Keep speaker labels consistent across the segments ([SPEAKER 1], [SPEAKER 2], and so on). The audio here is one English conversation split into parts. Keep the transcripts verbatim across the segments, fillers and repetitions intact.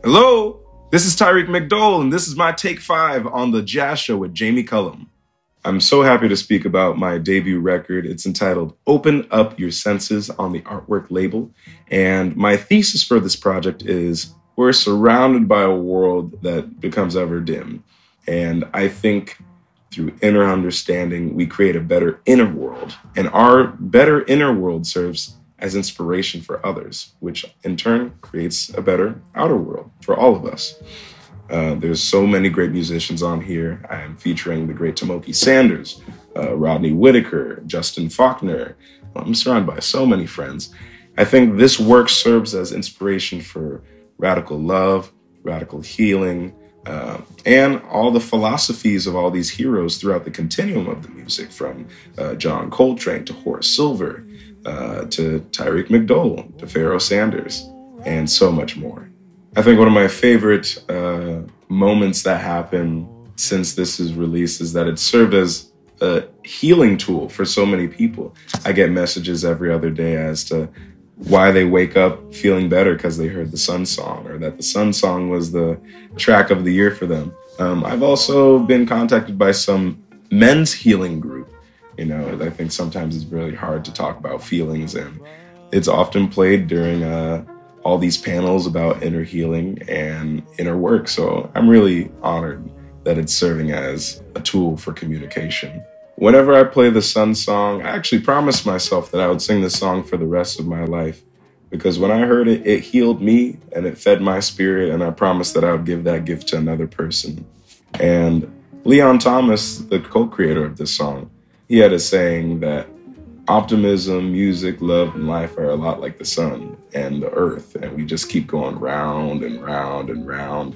[SPEAKER 1] Hello, this is Tyreek McDowell, and this is my Take Five on The Jazz Show with Jamie Cullum. I'm so happy to speak about my debut record. It's entitled Open Up Your Senses on the Artwork label. And my thesis for this project is we're surrounded by a world that becomes ever dim. And I think through inner understanding, we create a better inner world. And our better inner world serves as inspiration for others, which in turn creates a better outer world for all of us. Uh, there's so many great musicians on here. I am featuring the great Tomoki Sanders, uh, Rodney Whitaker, Justin Faulkner. I'm surrounded by so many friends. I think this work serves as inspiration for radical love, radical healing, uh, and all the philosophies of all these heroes throughout the continuum of the music, from uh, John Coltrane to Horace Silver, uh, to Tyreek McDowell, to Pharoah Sanders, and so much more. I think one of my favorite uh, moments that happened since this is released is that it served as a healing tool for so many people. I get messages every other day as to why they wake up feeling better because they heard the Sun Song, or that the Sun Song was the track of the year for them. Um, I've also been contacted by some men's healing group. You know, I think sometimes it's really hard to talk about feelings, and it's often played during uh, all these panels about inner healing and inner work. So I'm really honored that it's serving as a tool for communication. Whenever I play the Sun Song, I actually promised myself that I would sing this song for the rest of my life, because when I heard it, it healed me and it fed my spirit, and I promised that I would give that gift to another person. And Leon Thomas, the co-creator of this song, he had a saying that optimism, music, love, and life are a lot like the sun and the earth, and we just keep going round and round and round.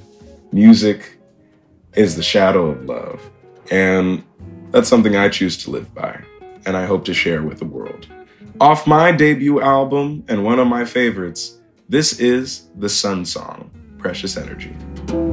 [SPEAKER 1] Music is the shadow of love, and that's something I choose to live by, and I hope to share with the world. Off my debut album, and one of my favorites, this is the Sun Song, Precious Energy.